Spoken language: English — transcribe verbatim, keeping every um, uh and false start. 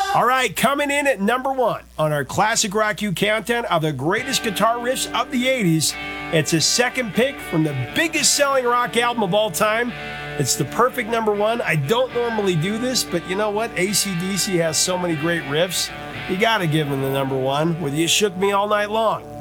All right, coming in at number one on our Classic Rock U countdown of the greatest guitar riffs of the eighties. It's a second pick from the biggest selling rock album of all time. It's the perfect number one. I don't normally do this, but you know what? A C D C has so many great riffs. You got to give them the number one with You Shook Me All Night Long.